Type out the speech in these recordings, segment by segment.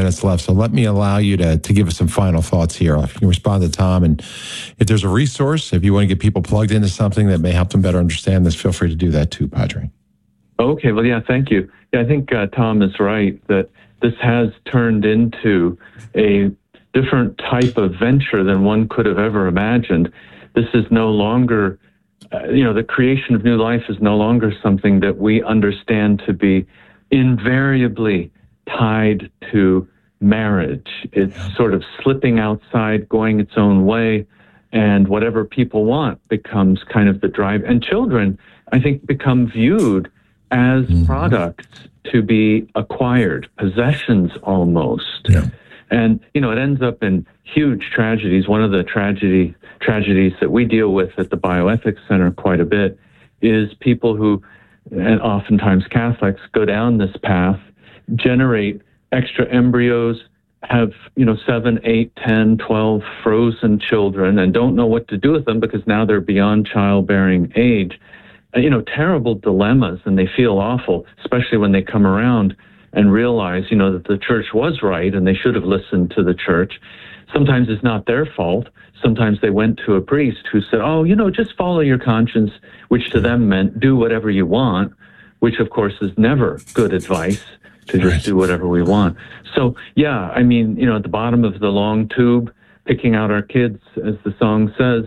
minutes left, so let me allow you to give us some final thoughts here. You can respond to Tom, and if there's a resource, if you want to get people plugged into something that may help them better understand this, feel free to do that too, Padre. Okay, well, yeah, thank you. Yeah, I think Tom is right that this has turned into a different type of venture than one could have ever imagined. This is no longer, the creation of new life is no longer something that we understand to be invariably tied to marriage. It's sort of slipping outside, going its own way, and whatever people want becomes kind of the drive. And children, I think, become viewed as products to be acquired, possessions almost. Yeah. And, it ends up in huge tragedies. One of the tragedies that we deal with at the Bioethics Center quite a bit is people who, and oftentimes Catholics, go down this path, generate extra embryos, have, 7, 8, 10, 12 frozen children and don't know what to do with them because now they're beyond childbearing age. Terrible dilemmas, and they feel awful, especially when they come around and realize, that the church was right and they should have listened to the church. Sometimes it's not their fault. Sometimes they went to a priest who said, just follow your conscience, which to them meant do whatever you want, which of course is never good advice, to just do whatever we want. So, at the bottom of the long tube, picking out our kids, as the song says,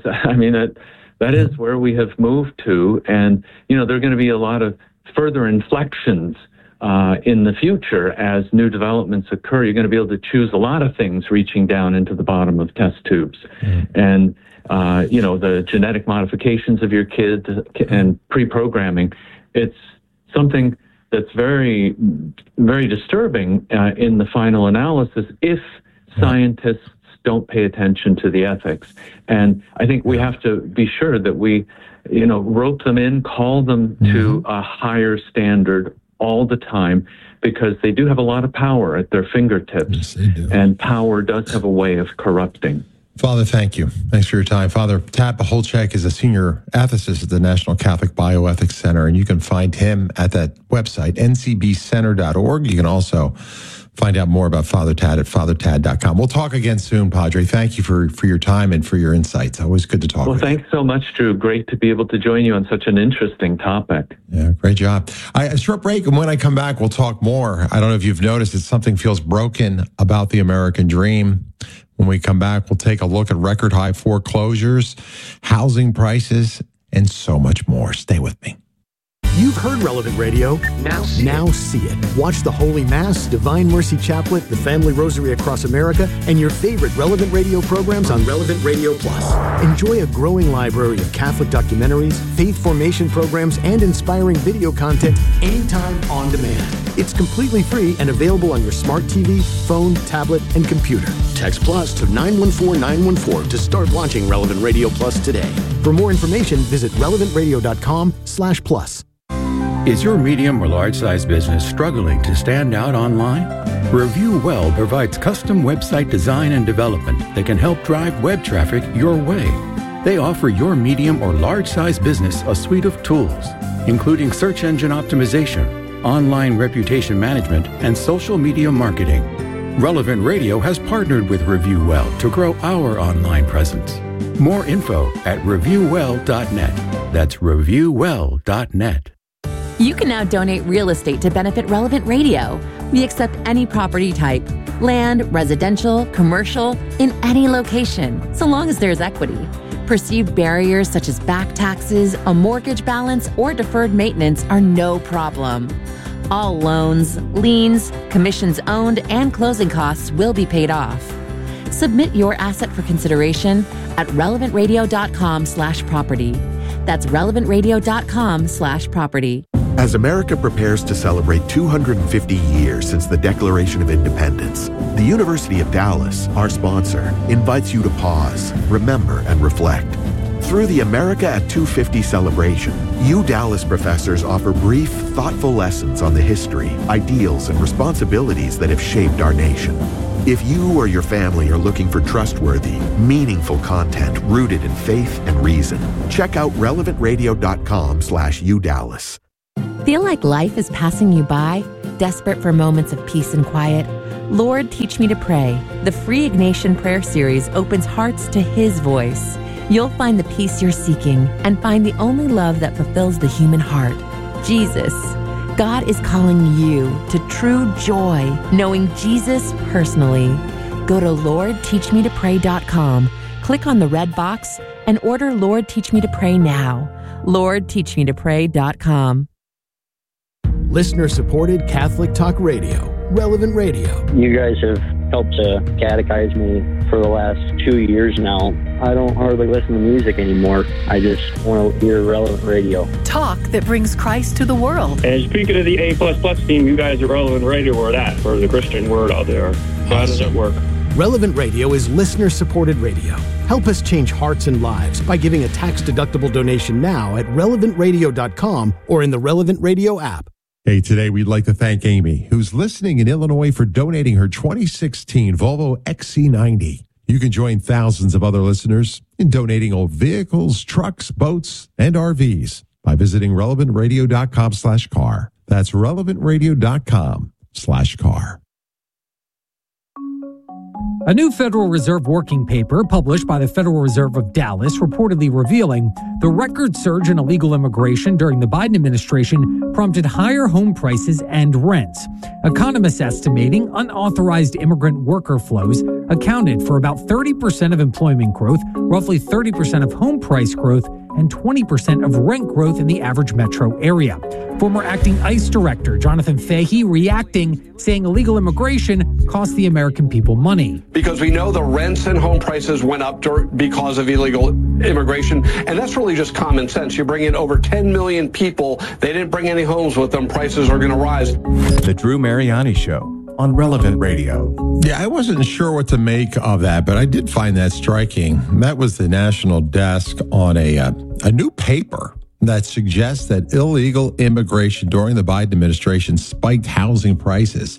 that is where we have moved to. And, there are going to be a lot of further inflections in the future as new developments occur. You're going to be able to choose a lot of things reaching down into the bottom of test tubes. And, the genetic modifications of your kids and pre-programming, it's something that's very, very disturbing in the final analysis if scientists don't pay attention to the ethics. And I think we have to be sure that we, rope them in, call them to a higher standard all the time, because they do have a lot of power at their fingertips. Yes, they do. And power does have a way of corrupting. Father, thank you. Thanks for your time. Father Tad Pacholczyk is a senior ethicist at the National Catholic Bioethics Center, and you can find him at that website, ncbcenter.org. You can also find out more about Father Tad at fathertad.com. We'll talk again soon, Padre. Thank you for your time and for your insights. Always good to talk with you. Well, thanks so much, Drew. Great to be able to join you on such an interesting topic. Yeah, great job. A short break, and when I come back, we'll talk more. I don't know if you've noticed that something feels broken about the American dream. When we come back, we'll take a look at record high foreclosures, housing prices, and so much more. Stay with me. You've heard Relevant Radio. Now see it. Watch the Holy Mass, Divine Mercy Chaplet, the Family Rosary Across America, and your favorite Relevant Radio programs on Relevant Radio Plus. Enjoy a growing library of Catholic documentaries, faith formation programs, and inspiring video content anytime on demand. It's completely free and available on your smart TV, phone, tablet, and computer. Text Plus to 914-914 to start launching Relevant Radio Plus today. For more information, visit relevantradio.com/plus. Is your medium or large-size business struggling to stand out online? Review Well provides custom website design and development that can help drive web traffic your way. They offer your medium or large-size business a suite of tools, including search engine optimization, online reputation management, and social media marketing. Relevant Radio has partnered with Review Well to grow our online presence. More info at reviewwell.net. That's reviewwell.net. You can now donate real estate to benefit Relevant Radio. We accept any property type, land, residential, commercial, in any location, so long as there's equity. Perceived barriers such as back taxes, a mortgage balance, or deferred maintenance are no problem. All loans, liens, commissions owned, and closing costs will be paid off. Submit your asset for consideration at relevantradio.com/property. That's relevantradio.com/property. As America prepares to celebrate 250 years since the Declaration of Independence, the University of Dallas, our sponsor, invites you to pause, remember, and reflect. Through the America at 250 celebration, Dallas professors offer brief, thoughtful lessons on the history, ideals, and responsibilities that have shaped our nation. If you or your family are looking for trustworthy, meaningful content rooted in faith and reason, check out relevantradio.com/UDallas. Feel like life is passing you by? Desperate for moments of peace and quiet? Lord, Teach Me to Pray, the free Ignatian prayer series, opens hearts to His voice. You'll find the peace you're seeking and find the only love that fulfills the human heart, Jesus. God is calling you to true joy, knowing Jesus personally. Go to LordTeachMeToPray.com, click on the red box, and order Lord, Teach Me to Pray now. LordTeachMeToPray.com. Listener-supported Catholic Talk Radio, Relevant Radio. You guys have helped to catechize me for the last 2 years now. I don't hardly listen to music anymore. I just want to hear Relevant Radio. Talk that brings Christ to the world. And speaking of the A++ team, you guys at Relevant Radio are that for the Christian word out there. How does it work? Relevant Radio is listener-supported radio. Help us change hearts and lives by giving a tax-deductible donation now at relevantradio.com or in the Relevant Radio app. Hey, today we'd like to thank Amy, who's listening in Illinois, for donating her 2016 Volvo XC90. You can join thousands of other listeners in donating old vehicles, trucks, boats, and RVs by visiting relevantradio.com/car. That's relevantradio.com/car. A new Federal Reserve working paper published by the Federal Reserve of Dallas reportedly revealing the record surge in illegal immigration during the Biden administration prompted higher home prices and rents. Economists estimating unauthorized immigrant worker flows accounted for about 30% of employment growth, roughly 30% of home price growth, and 20% of rent growth in the average metro area. Former acting ICE director Jonathan Fahey reacting, saying illegal immigration cost the American people money. Because we know the rents and home prices went up because of illegal immigration, and that's really just common sense. You bring in over 10 million people, they didn't bring any homes with them, prices are going to rise. The Drew Mariani Show on Relevant Radio. Yeah, I wasn't sure what to make of that, but I did find that striking. That was the National Desk on a new paper that suggests that illegal immigration during the Biden administration spiked housing prices.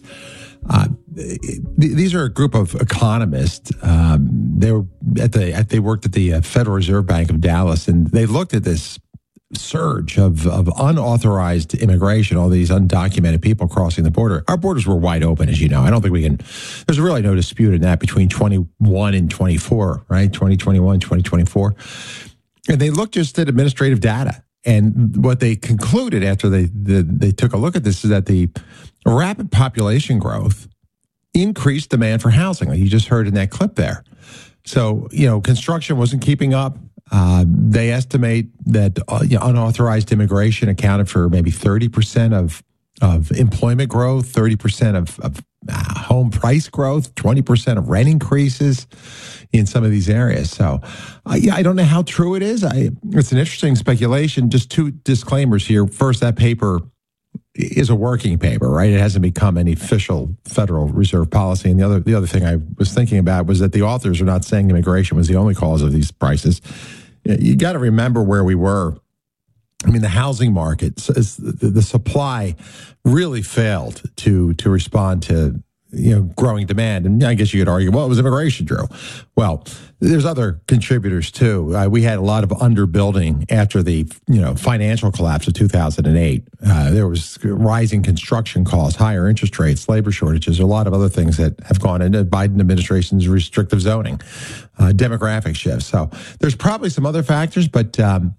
These are a group of economists. They worked at the Federal Reserve Bank of Dallas, and they looked at this surge of unauthorized immigration, all these undocumented people crossing the border. Our borders were wide open, as you know. I don't think there's really no dispute in that between 21 and 24, right? 2021, 2024. And they looked just at administrative data. And what they concluded after they took a look at this is that the rapid population growth increased demand for housing, like you just heard in that clip there. So, construction wasn't keeping up. They estimate that unauthorized immigration accounted for maybe 30% of employment growth, 30% of home price growth, 20% of rent increases in some of these areas. So, I don't know how true it is. It's an interesting speculation. Just two disclaimers here. First, that paper is a working paper, right? It hasn't become any official Federal Reserve policy. And the other thing I was thinking about was that the authors are not saying immigration was the only cause of these prices. You got to remember where we were. I mean, the housing market, the supply really failed to respond to growing demand. And I guess you could argue, well, it was immigration, Drew. Well, there's other contributors too. We had a lot of underbuilding after the financial collapse of 2008. There was rising construction costs, higher interest rates, labor shortages, a lot of other things that have gone into Biden administration's restrictive zoning, demographic shifts. So there's probably some other factors, but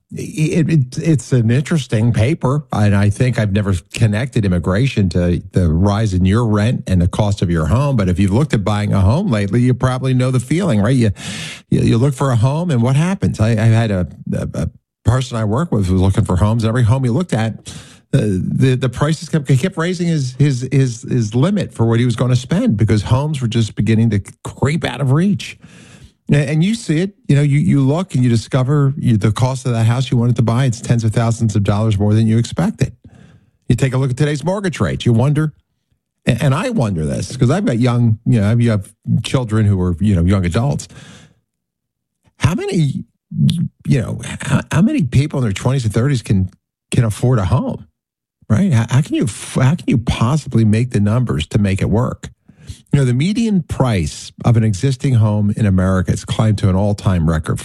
it's an interesting paper. And I think I've never connected immigration to the rise in your rent and the cost of your home. But if you've looked at buying a home lately, you probably know the feeling, right? You look for a home, and what happens? I had a person I work with who was looking for homes. Every home he looked at, the prices kept raising his limit for what he was going to spend because homes were just beginning to creep out of reach. And you see it, you look and you discover the cost of that house you wanted to buy. It's tens of thousands of dollars more than you expected. You take a look at today's mortgage rates. You wonder, and I wonder this because I've got young, you have children who are, young adults. How many people in their 20s and 30s can afford a home, right? How can you possibly make the numbers to make it work? The median price of an existing home in America has climbed to an all-time record,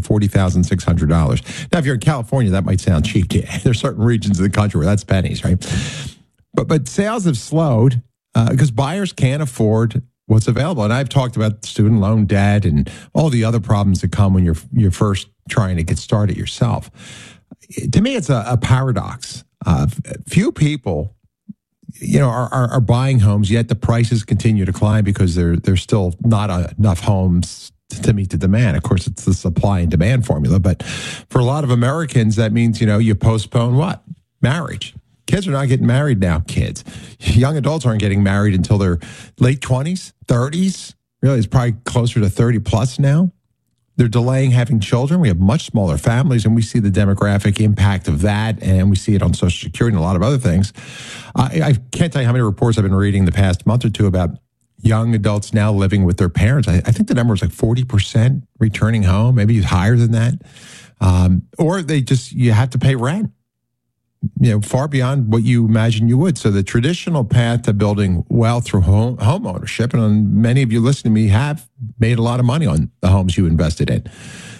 $440,600. Now, if you're in California, that might sound cheap to you. There's certain regions of the country where that's pennies, right? But sales have slowed. because buyers can't afford what's available. And I've talked about student loan debt and all the other problems that come when you're first trying to get started yourself. To me, it's a paradox. Few people, are buying homes, yet the prices continue to climb because there's still not enough homes to meet the demand. Of course, it's the supply and demand formula. But for a lot of Americans, that means, you postpone what? Marriage. Kids are not getting married now, kids. Young adults aren't getting married until their late 20s, 30s. Really, it's probably closer to 30 plus now. They're delaying having children. We have much smaller families, and we see the demographic impact of that, and we see it on Social Security and a lot of other things. I can't tell you how many reports I've been reading the past month or two about young adults now living with their parents. I think the number is like 40% returning home, maybe higher than that. Or you have to pay rent, far beyond what you imagine you would. So the traditional path to building wealth through home ownership, and many of you listening to me have made a lot of money on the homes you invested in.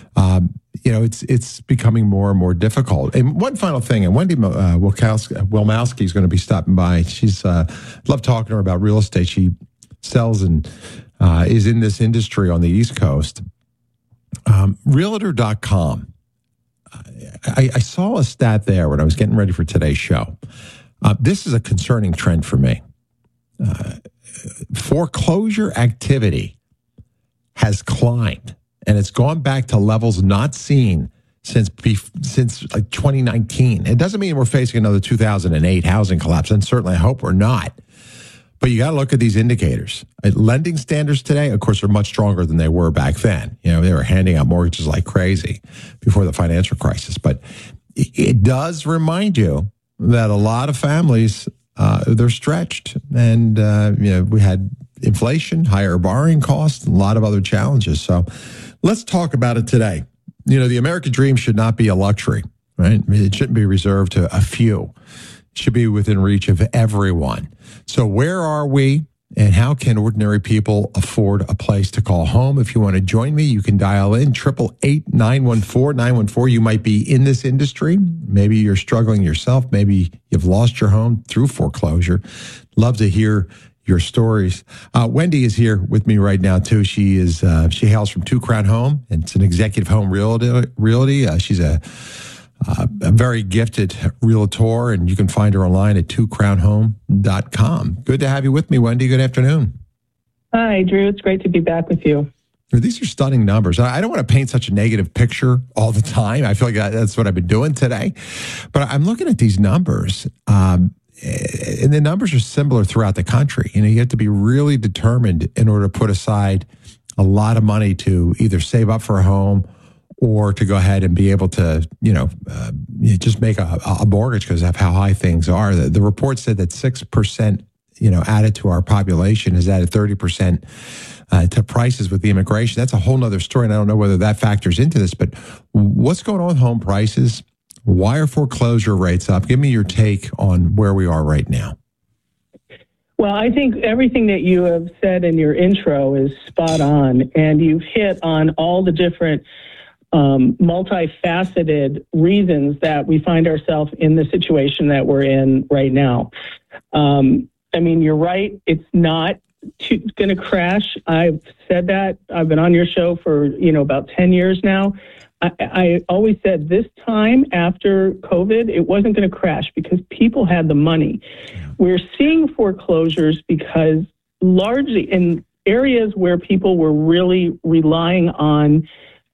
It's becoming more and more difficult. And one final thing, and Wendy Wilmowski is going to be stopping by. She's love talking to her about real estate. She sells and is in this industry on the East Coast. Realtor.com. I saw a stat there when I was getting ready for today's show. This is a concerning trend for me. Foreclosure activity has climbed, and it's gone back to levels not seen since like 2019. It doesn't mean we're facing another 2008 housing collapse, and certainly I hope we're not. But you got to look at these indicators. Lending standards today, of course, are much stronger than they were back then. They were handing out mortgages like crazy before the financial crisis. But it does remind you that a lot of families, they're stretched. And, we had inflation, higher borrowing costs, and a lot of other challenges. So let's talk about it today. The American dream should not be a luxury, right? It shouldn't be reserved to a few. It should be within reach of everyone. So where are we, and how can ordinary people afford a place to call home? If you want to join me, you can dial in 888-914-914. You might be in this industry. Maybe you're struggling yourself. Maybe you've lost your home through foreclosure. Love to hear your stories. Wendy is here with me right now, too. She hails from Two Crown Home, and it's an executive home realty. She's a very gifted realtor, and you can find her online at twocrownhome.com. Good to have you with me, Wendy. Good afternoon. Hi, Drew. It's great to be back with you. These are stunning numbers. I don't want to paint such a negative picture all the time. I feel like that's what I've been doing today. But I'm looking at these numbers, and the numbers are similar throughout the country. You have to be really determined in order to put aside a lot of money to either save up for a home or to go ahead and be able to, just make a mortgage because of how high things are. The report said that 6%, added to our population has added 30% to prices with the immigration. That's a whole nother story, and I don't know whether that factors into this, but what's going on with home prices? Why are foreclosure rates up? Give me your take on where we are right now. Well, I think everything that you have said in your intro is spot on, and you've hit on all the different multifaceted reasons that we find ourselves in the situation that we're in right now. You're right. It's not going to crash. I've said that. I've been on your show for, about 10 years now. I always said this time after COVID, it wasn't going to crash because people had the money. We're seeing foreclosures because largely in areas where people were really relying on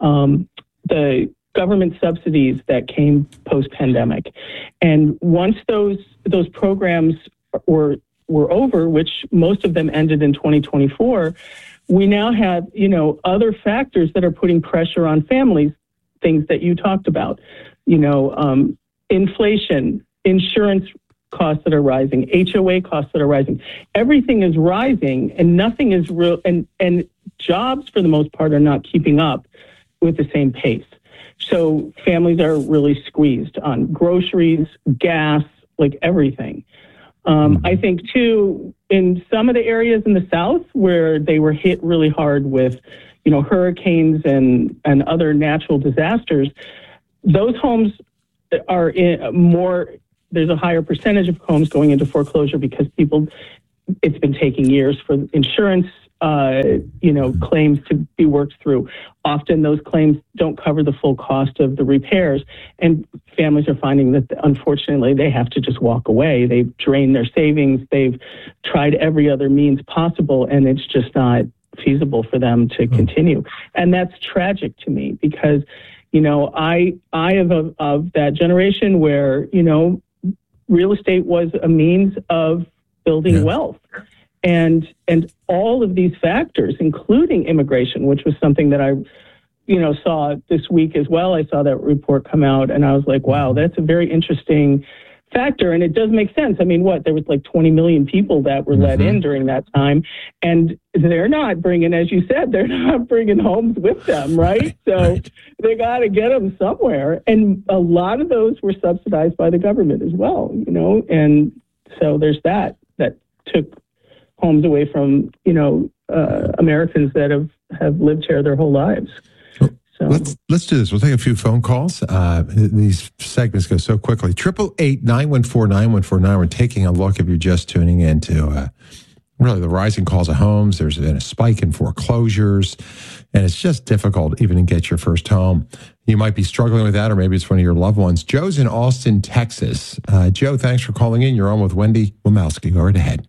the government subsidies that came post-pandemic. And once those programs were over, which most of them ended in 2024, we now have, other factors that are putting pressure on families, things that you talked about, inflation, insurance costs that are rising, HOA costs that are rising. Everything is rising and nothing is real, and jobs for the most part are not keeping up with the same pace. So families are really squeezed on groceries, gas, like everything. I think, too, in some of the areas in the South where they were hit really hard with, hurricanes and other natural disasters, those homes are in more, there's a higher percentage of homes going into foreclosure because people it's been taking years for insurance, claims to be worked through. Often those claims don't cover the full cost of the repairs, and families are finding that, unfortunately, they have to just walk away. They've drained their savings. They've tried every other means possible, and it's just not feasible for them to continue. And that's tragic to me because, I am of that generation where, real estate was a means of building wealth. And all of these factors, including immigration, which was something that I, saw this week as well. I saw that report come out and I was like, wow, that's a very interesting factor. And it does make sense. I mean, there was like 20 million people that were let in during that time. And they're not bringing, as you said, they're not bringing homes with them, right? So they got to get them somewhere. And a lot of those were subsidized by the government as well, and so there's that took homes away from, Americans that have lived here their whole lives. So let's do this. We'll take a few phone calls. These segments go so quickly. 888-914-9149. We're taking a look, if you're just tuning in, to really the rising calls of homes. There's been a spike in foreclosures, and it's just difficult even to get your first home. You might be struggling with that, or maybe it's one of your loved ones. Joe's in Austin, Texas. Joe, thanks for calling in. You're on with Wendy Womelsky. Go right ahead.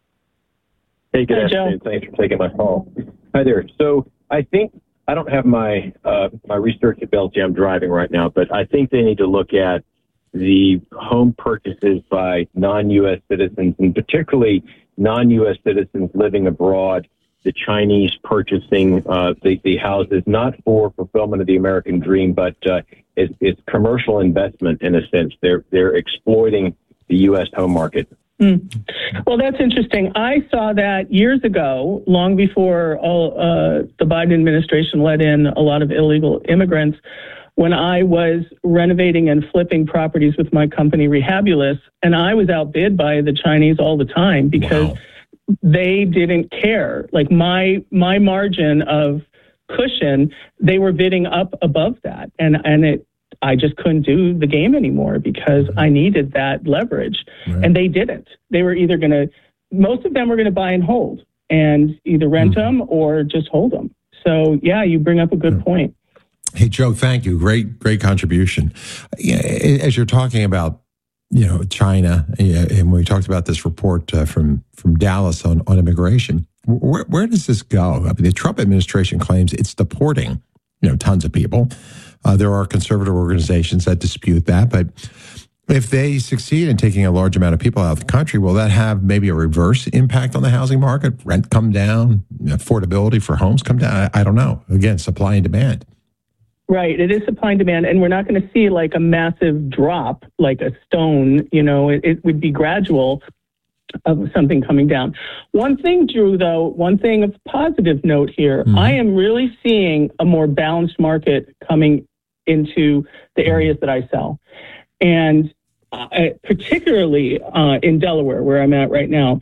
Hey, good afternoon. Thanks for taking my call. Hi there. So I think I don't have my research ability. I'm driving right now, but I think they need to look at the home purchases by non-U.S. citizens, and particularly non-U.S. citizens living abroad, the Chinese purchasing the houses, not for fulfillment of the American dream, but it's commercial investment in a sense. They're exploiting the U.S. home market. Well, that's interesting. I saw that years ago, long before the Biden administration let in a lot of illegal immigrants, when I was renovating and flipping properties with my company, Rehabulous, and I was outbid by the Chinese all the time because they didn't care. Like my margin of cushion, they were bidding up above that, I just couldn't do the game anymore because I needed that leverage. Right. And they didn't. They were either most of them were going to buy and hold and either rent them or just hold them. So, yeah, you bring up a good point. Hey, Joe, thank you. Great contribution. As you're talking about, China, and we talked about this report from Dallas on immigration, where does this go? I mean, the Trump administration claims it's deporting, tons of people. There are conservative organizations that dispute that, but if they succeed in taking a large amount of people out of the country, will that have maybe a reverse impact on the housing market? Rent come down, affordability for homes come down? I don't know. Again, supply and demand. Right. It is supply and demand, and we're not going to see like a massive drop, like a stone. It would be gradual of something coming down. One thing, Drew, though, one thing of positive note here, I am really seeing a more balanced market coming into the areas that I sell. And particularly in Delaware, where I'm at right now.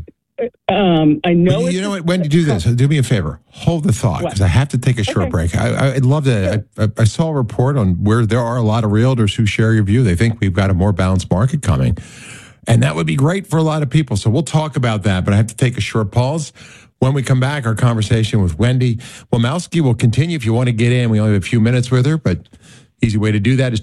I know. You know what? Wendy, do this. Do me a favor. Hold the thought, because I have to take a short break. I'd love to. I saw a report on where there are a lot of realtors who share your view. They think we've got a more balanced market coming. And that would be great for a lot of people. So we'll talk about that, but I have to take a short pause. When we come back, our conversation with Wendy Womelsky will continue. If you want to get in, we only have a few minutes with her, but easy way to do that is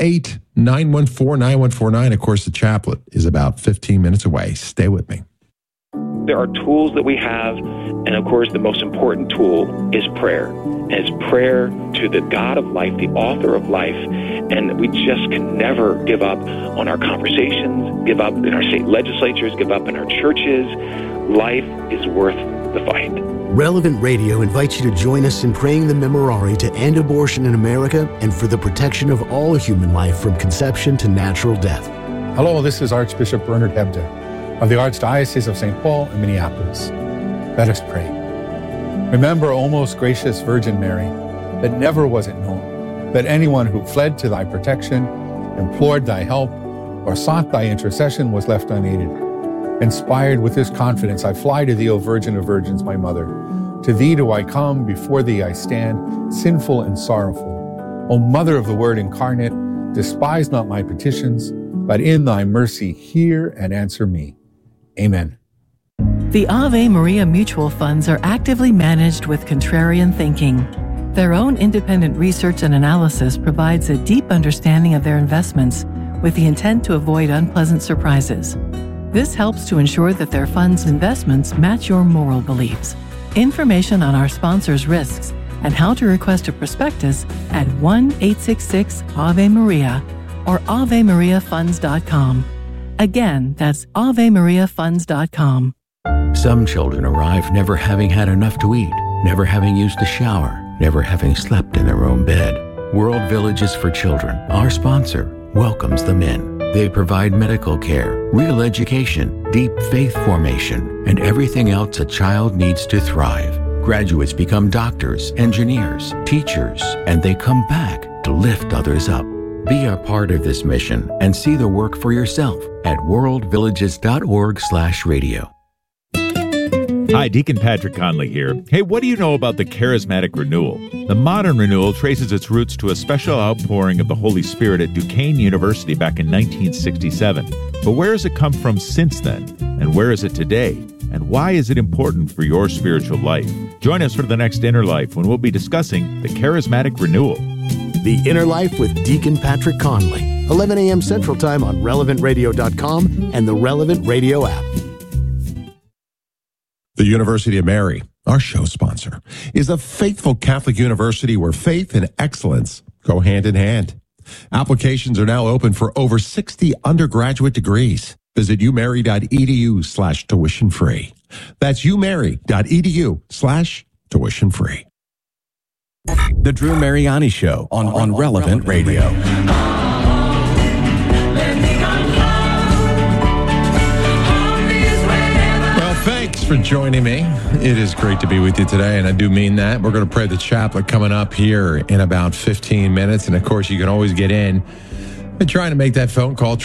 888-914-9149. Of course, the chaplet is about 15 minutes away. Stay with me. There are tools that we have, and of course, the most important tool is prayer. And it's prayer to the God of life, the author of life, and we just can never give up on our conversations, give up in our state legislatures, give up in our churches. Life is worth the fight. Relevant Radio invites you to join us in praying the Memorare to end abortion in America and for the protection of all human life from conception to natural death. Hello, this is Archbishop Bernard Hebda of the Archdiocese of St. Paul in Minneapolis. Let us pray. Remember, O most gracious Virgin Mary, that never was it known that anyone who fled to thy protection, implored thy help, or sought thy intercession was left unaided. Inspired with this confidence, I fly to thee, O Virgin of Virgins, my Mother. To thee do I come, before thee I stand, sinful and sorrowful. O Mother of the Word incarnate, despise not my petitions, but in thy mercy hear and answer me. Amen. The Ave Maria mutual funds are actively managed with contrarian thinking. Their own independent research and analysis provides a deep understanding of their investments with the intent to avoid unpleasant surprises. This helps to ensure that their funds' investments match your moral beliefs. Information on our sponsors' risks and how to request a prospectus at 1-866-AVE-MARIA or AveMariaFunds.com. Again, that's AveMariaFunds.com. Some children arrive never having had enough to eat, never having used a shower, never having slept in their own bed. World Villages for Children, our sponsor, welcomes them in. They provide medical care, real education, deep faith formation, and everything else a child needs to thrive. Graduates become doctors, engineers, teachers, and they come back to lift others up. Be a part of this mission and see the work for yourself at worldvillages.org/radio. Hi, Deacon Patrick Conley here. Hey, what do you know about the charismatic renewal? The modern renewal traces its roots to a special outpouring of the Holy Spirit at Duquesne University back in 1967. But where has it come from since then? And where is it today? And why is it important for your spiritual life? Join us for the next Inner Life when we'll be discussing the charismatic renewal. The Inner Life with Deacon Patrick Conley, 11 a.m. Central Time on RelevantRadio.com and the Relevant Radio app. The University of Mary, our show sponsor, is a faithful Catholic university where faith and excellence go hand in hand. Applications are now open for over 60 undergraduate degrees. Visit umary.edu/tuition free. That's umary.edu/tuition free. The Drew Mariani Show on Relevant Radio. Thanks for joining me. It is great to be with you today, and I do mean that. We're going to pray the chaplet coming up here in about 15 minutes, and of course, you can always get in and trying to make that phone call,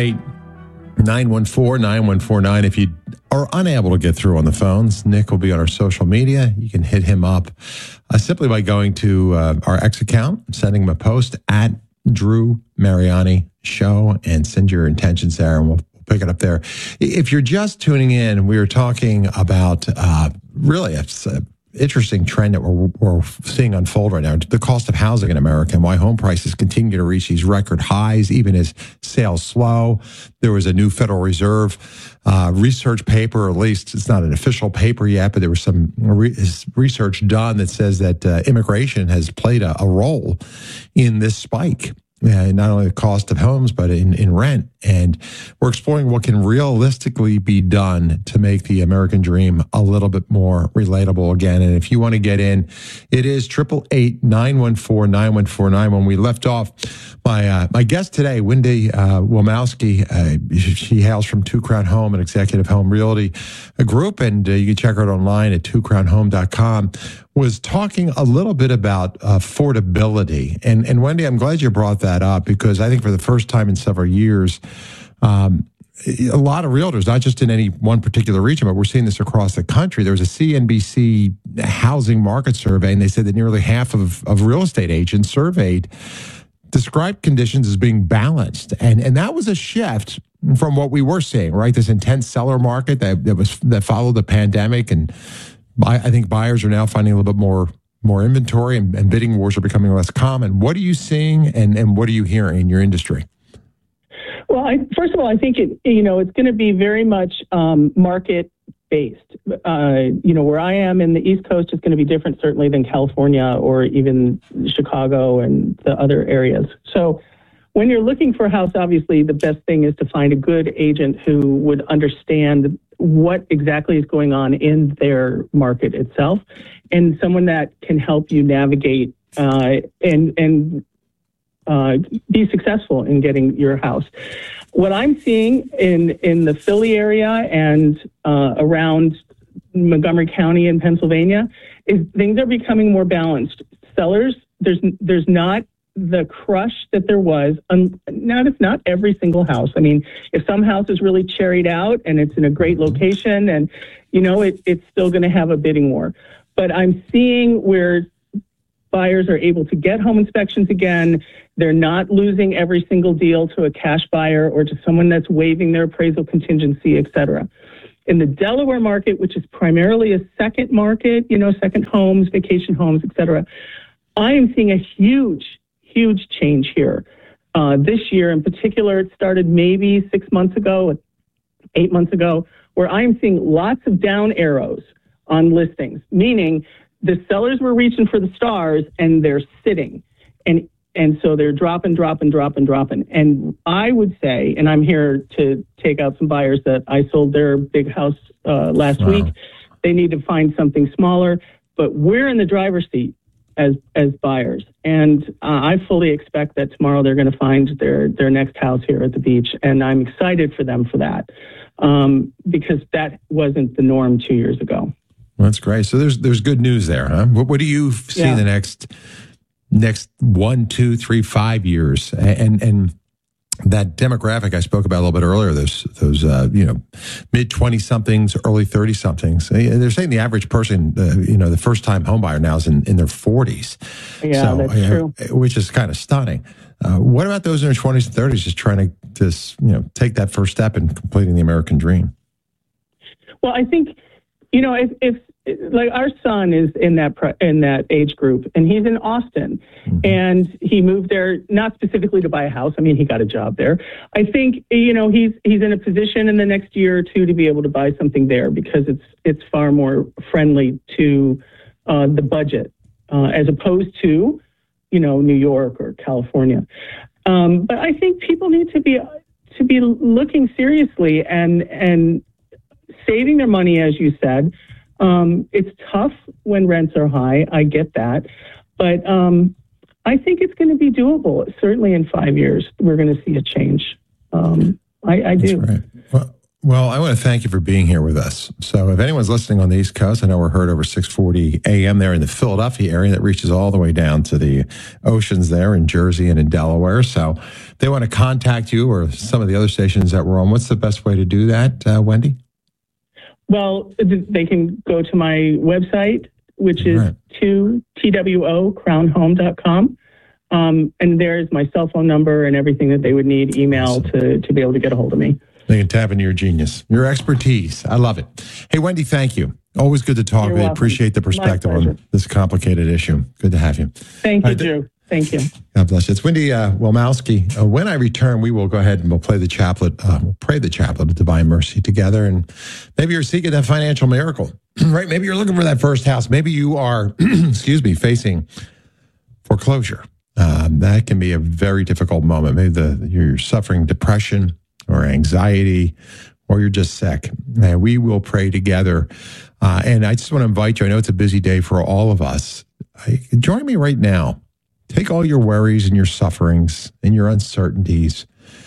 888-914-9149. If you are unable to get through on the phones, Nick will be on our social media. You can hit him up simply by going to our X account, sending him a post at Drew Mariani Show, and send your intentions there, and we'll pick it up there. If you're just tuning in, we were talking about really an interesting trend that we're seeing unfold right now, the cost of housing in America and why home prices continue to reach these record highs, even as sales slow. There was a new Federal Reserve research paper, or at least it's not an official paper yet, but there was some research done that says that immigration has played a role in this spike. Not only the cost of homes, but in rent. And we're exploring what can realistically be done to make the American dream a little bit more relatable again. And if you want to get in, it is 888-914-9149. When we left off, my guest today, Wendy Wilmowski, she hails from Two Crown Home, an executive home realty group, and you can check her out online at twocrownhome.com, was talking a little bit about affordability. And Wendy, I'm glad you brought that up, because I think for the first time in several years, a lot of realtors, not just in any one particular region, but we're seeing this across the country. There was a CNBC housing market survey, and they said that nearly half of real estate agents surveyed described conditions as being balanced. And that was a shift from what we were seeing, right? This intense seller market that followed the pandemic. And I think buyers are now finding a little bit more inventory, and bidding wars are becoming less common. What are you seeing, and what are you hearing in your industry? Well, first of all, I think it's going to be very much market based. Where I am in the East Coast is going to be different, certainly, than California or even Chicago and the other areas. So when you're looking for a house, obviously the best thing is to find a good agent who would understand what exactly is going on in their market itself, and someone that can help you navigate and be successful in getting your house. What I'm seeing in the Philly area and around Montgomery County in Pennsylvania is things are becoming more balanced. Sellers, there's not the crush that there was. It's not every single house. I mean, if some house is really cherried out and it's in a great location, and it's still going to have a bidding war. But I'm seeing where buyers are able to get home inspections again. They're not losing every single deal to a cash buyer or to someone that's waiving their appraisal contingency, et cetera. In the Delaware market, which is primarily a second market, second homes, vacation homes, et cetera, I am seeing a huge change here. This year in particular, it started maybe 6 months ago, 8 months ago, where I'm seeing lots of down arrows on listings, meaning the sellers were reaching for the stars and they're sitting. And so they're dropping. And I would say, and I'm here to take out some buyers that I sold their big house last week. They need to find something smaller, but we're in the driver's seat as buyers. And I fully expect that tomorrow they're going to find their next house here at the beach. And I'm excited for them for that because that wasn't the norm 2 years ago. Well, that's great. So there's good news there, huh? What do you see in the next 1, 2, 3, 5 years? And that demographic I spoke about a little bit earlier, those mid 20-somethings, early 30-somethings. They're saying the average person, the first-time homebuyer now is in their 40s. Yeah, that's true. Which is kind of stunning. What about those in their 20s and 30s just trying to take that first step in completing the American dream? Well, I think, if like our son is in that age group, and he's in Austin, and he moved there not specifically to buy a house. I mean, he got a job there. I think he's in a position in the next year or two to be able to buy something there because it's far more friendly to the budget as opposed to New York or California. But I think people need to be looking seriously and saving their money, as you said. It's tough when rents are high. I get that. But I think it's going to be doable. Certainly in 5 years, we're going to see a change. I do. Right. Well, I want to thank you for being here with us. So if anyone's listening on the East Coast, I know we're heard over 640 AM there in the Philadelphia area that reaches all the way down to the oceans there in Jersey and in Delaware. So if they want to contact you or some of the other stations that we're on, what's the best way to do that, Wendy? Well, they can go to my website, which is twocrownhome.com. And there's my cell phone number and everything that they would need, email to be able to get a hold of me. They can tap into your genius, your expertise. I love it. Hey, Wendy, thank you. Always good to talk. We appreciate the perspective on this complicated issue. Good to have you. Thank you, Drew. Thank you. God bless you. It's Wendy Wilmowski. When I return, we will go ahead and we'll play the chaplet. We'll pray the chaplet of Divine Mercy together. And maybe you're seeking that financial miracle, right? Maybe you're looking for that first house. Maybe you are, facing foreclosure. That can be a very difficult moment. Maybe you're suffering depression or anxiety, or you're just sick. And we will pray together. And I just want to invite you. I know it's a busy day for all of us. Join me right now. Take all your worries and your sufferings and your uncertainties.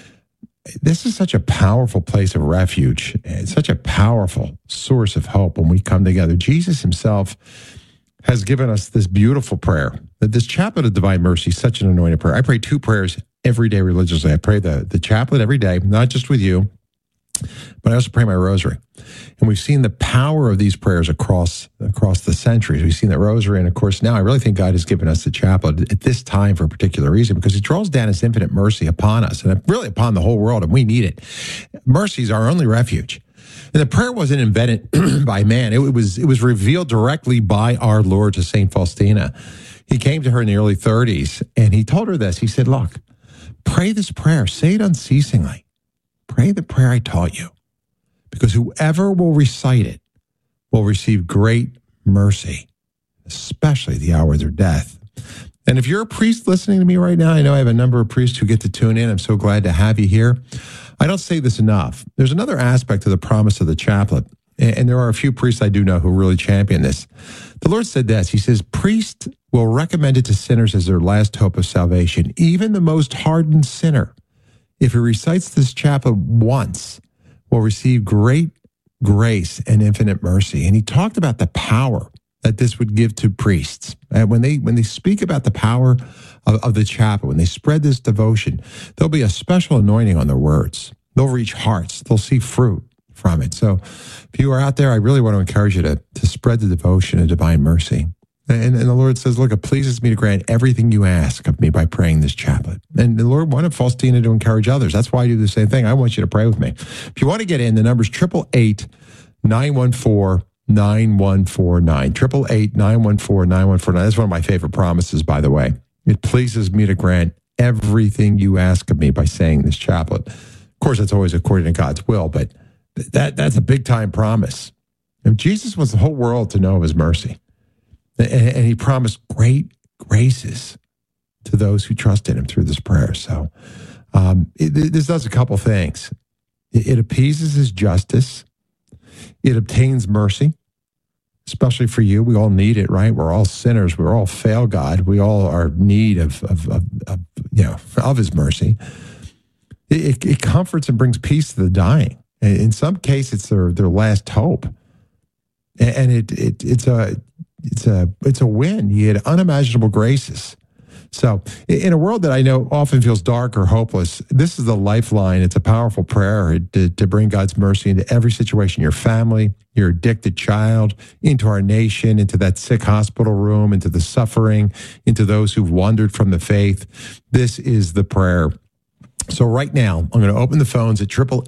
This is such a powerful place of refuge. It's such a powerful source of hope when we come together. Jesus himself has given us this beautiful prayer. That this chaplet of Divine Mercy is such an anointed prayer. I pray 2 prayers every day religiously. I pray the chaplet every day, not just with you, but I also pray my rosary. And we've seen the power of these prayers across the centuries. We've seen the rosary. And of course, now I really think God has given us the chaplet at this time for a particular reason, because he draws down his infinite mercy upon us and really upon the whole world. And we need it. Mercy is our only refuge. And the prayer wasn't invented by man. It was revealed directly by our Lord to St. Faustina. He came to her in the early 30s and he told her this. He said, look, pray this prayer. Say it unceasingly. Pray the prayer I taught you, because whoever will recite it will receive great mercy, especially the hour of their death. And if you're a priest listening to me right now, I know I have a number of priests who get to tune in. I'm so glad to have you here. I don't say this enough. There's another aspect of the promise of the chaplet, and there are a few priests I do know who really champion this. The Lord said this. He says, priests will recommend it to sinners as their last hope of salvation, even the most hardened sinner. If he recites this chaplet once, will receive great grace and infinite mercy. And he talked about the power that this would give to priests. And when they speak about the power of the chaplet, when they spread this devotion, there'll be a special anointing on their words. They'll reach hearts. They'll see fruit from it. So if you are out there, I really want to encourage you to spread the devotion of Divine Mercy. And the Lord says, look, it pleases me to grant everything you ask of me by praying this chaplet. And the Lord wanted Faustina to encourage others. That's why I do the same thing. I want you to pray with me. If you want to get in, the number's 888 914-9149. 888-914-9149. That's one of my favorite promises, by the way. It pleases me to grant everything you ask of me by saying this chaplet. Of course, that's always according to God's will, but that's a big-time promise. And Jesus wants the whole world to know of his mercy. And he promised great graces to those who trust in him through this prayer. So this does a couple things. It appeases his justice. It obtains mercy, especially for you. We all need it, right? We're all sinners. We all fail God. We all are in need of his mercy. It comforts and brings peace to the dying. In some cases, it's their last hope, and it's a win. You get unimaginable graces. So in a world that I know often feels dark or hopeless, this is the lifeline. It's a powerful prayer to bring God's mercy into every situation, your family, your addicted child, into our nation, into that sick hospital room, into the suffering, into those who've wandered from the faith. This is the prayer. So right now, I'm going to open the phones at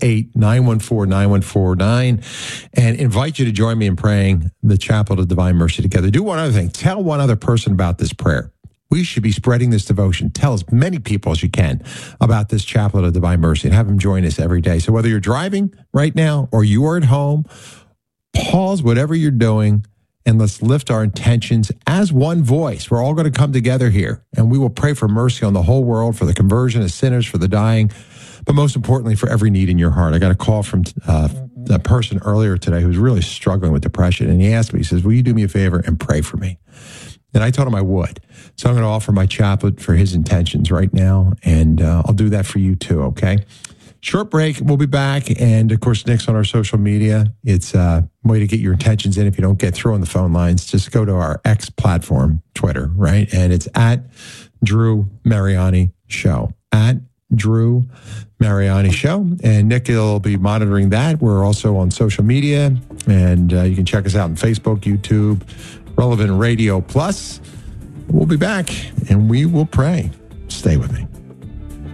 888-914-9149 and invite you to join me in praying the Chaplet of Divine Mercy together. Do one other thing. Tell one other person about this prayer. We should be spreading this devotion. Tell as many people as you can about this Chaplet of Divine Mercy and have them join us every day. So whether you're driving right now or you are at home, pause whatever you're doing and let's lift our intentions as one voice. We're all going to come together here and we will pray for mercy on the whole world, for the conversion of sinners, for the dying, but most importantly, for every need in your heart. I got a call from a person earlier today who's really struggling with depression, and he asked me, he says, will you do me a favor and pray for me? And I told him I would. So I'm going to offer my chaplet for his intentions right now, and I'll do that for you too, okay? Short break. We'll be back. And, of course, Nick's on our social media. It's a way to get your intentions in if you don't get through on the phone lines. Just go to our X platform, Twitter, right? And it's at Drew Mariani Show. At Drew Mariani Show. And Nick will be monitoring that. We're also on social media, and you can check us out on Facebook, YouTube, Relevant Radio Plus. We'll be back, and we will pray. Stay with me.